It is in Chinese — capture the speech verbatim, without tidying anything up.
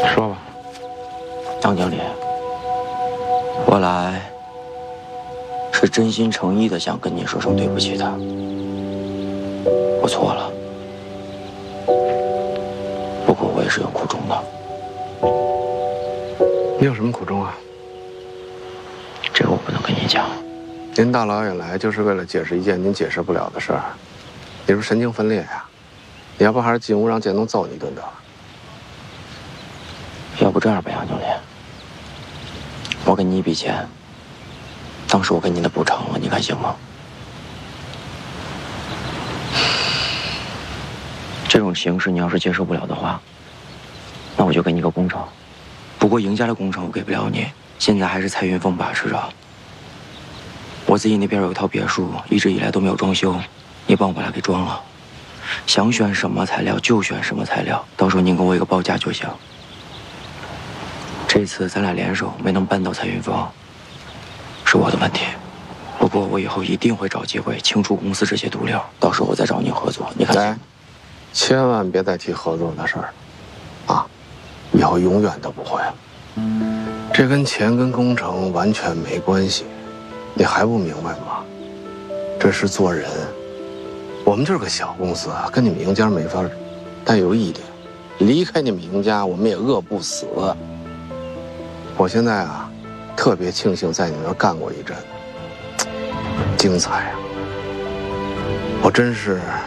说吧， 张经理，我来是真心诚意的想跟你说声对不起的，我错了。不过我也是有苦衷的。 你有什么苦衷啊？ 这个我不能跟你讲。 您大老远来就是为了解释一件您解释不了的事儿，你是神经分裂呀？你要不还是进屋让建东揍你一顿得了。 要不这样吧，杨经理，我给你一笔钱，当时我给你的补偿了，你看行吗？这种形式你要是接受不了的话，那我就给你个工程。不过赢家的工程我给不了你，现在还是蔡云峰把持着。我自己那边有一套别墅，一直以来都没有装修，你帮我把它给装了。想选什么材料就选什么材料，到时候您给我一个报价就行。这次咱俩联手没能扳倒蔡云峰，是我的问题。不过我以后一定会找机会清除公司这些毒瘤，到时候我再找你合作。你看， 来，千万别再提合作的事儿，啊，以后永远都不会了。这跟钱跟工程完全没关系，你还不明白吗？这是做人，我们就是个小公司啊，跟你们赢家没法。但有一点，离开你们赢家，我们也饿不死。我现在啊，特别庆幸在你那儿干过一阵，精彩啊！我真是